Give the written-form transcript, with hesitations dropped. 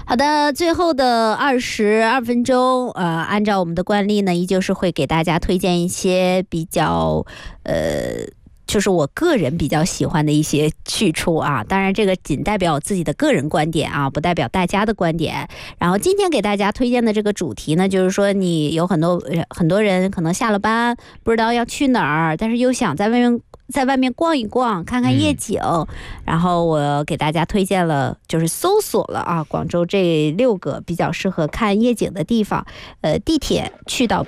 好的，最后的22分钟，按照我们的惯例呢，依旧是会给大家推荐一些比较，就是我个人比较喜欢的一些去处啊。当然，这个仅代表我自己的个人观点啊，不代表大家的观点。然后今天给大家推荐的这个主题呢，就是说你有很多人可能下了班不知道要去哪儿，但是又想在外面逛一逛，看看夜景，然后我给大家推荐了，就是搜索了啊，广州这6个比较适合看夜景的地方，地铁去到